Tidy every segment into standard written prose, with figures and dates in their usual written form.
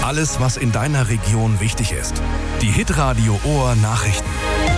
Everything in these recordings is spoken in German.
Alles, was in deiner Region wichtig ist. Die Hitradio Ohr Nachrichten.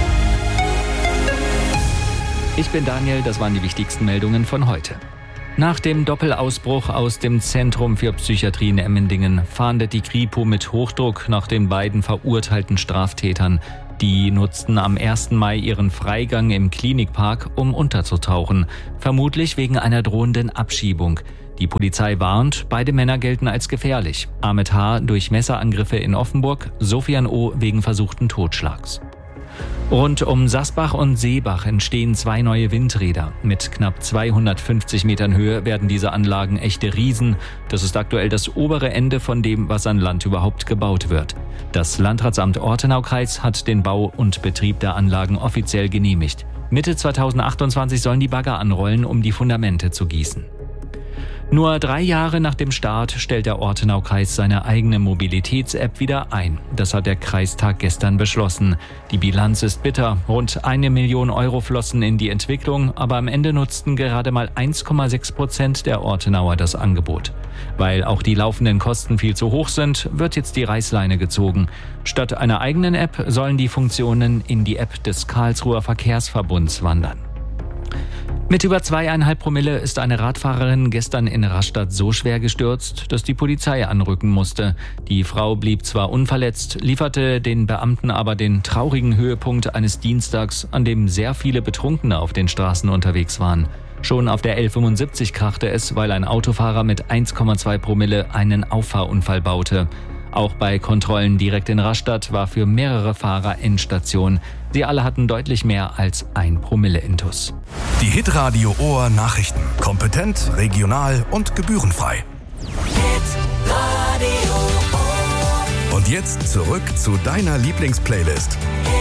Ich bin Daniel, das waren die wichtigsten Meldungen von heute. Nach dem Doppelausbruch aus dem Zentrum für Psychiatrie in Emmendingen fahndet die Kripo mit Hochdruck nach den beiden verurteilten Straftätern. Die nutzten am 1. Mai ihren Freigang im Klinikpark, um unterzutauchen. Vermutlich wegen einer drohenden Abschiebung. Die Polizei warnt, beide Männer gelten als gefährlich. Ahmed H. durch Messerangriffe in Offenburg, Sofian O. wegen versuchten Totschlags. Rund um Sasbach und Seebach entstehen 2 neue Windräder. Mit knapp 250 Metern Höhe werden diese Anlagen echte Riesen. Das ist aktuell das obere Ende von dem, was an Land überhaupt gebaut wird. Das Landratsamt Ortenaukreis hat den Bau und Betrieb der Anlagen offiziell genehmigt. Mitte 2028 sollen die Bagger anrollen, um die Fundamente zu gießen. Nur 3 Jahre nach dem Start stellt der Ortenaukreis seine eigene Mobilitäts-App wieder ein. Das hat der Kreistag gestern beschlossen. Die Bilanz ist bitter. Rund 1 Million Euro flossen in die Entwicklung, aber am Ende nutzten gerade mal 1,6% der Ortenauer das Angebot. Weil auch die laufenden Kosten viel zu hoch sind, wird jetzt die Reißleine gezogen. Statt einer eigenen App sollen die Funktionen in die App des Karlsruher Verkehrsverbunds wandern. Mit über 2,5 Promille ist eine Radfahrerin gestern in Rastatt so schwer gestürzt, dass die Polizei anrücken musste. Die Frau blieb zwar unverletzt, lieferte den Beamten aber den traurigen Höhepunkt eines Dienstags, an dem sehr viele Betrunkene auf den Straßen unterwegs waren. Schon auf der L75 krachte es, weil ein Autofahrer mit 1,2 Promille einen Auffahrunfall baute. Auch bei Kontrollen direkt in Rastatt war für mehrere Fahrer Endstation. Sie alle hatten deutlich mehr als 1 Promille Intus. Die Hitradio Ohr Nachrichten. Kompetent, regional und gebührenfrei. Hitradio Ohr. Und jetzt zurück zu deiner Lieblingsplaylist.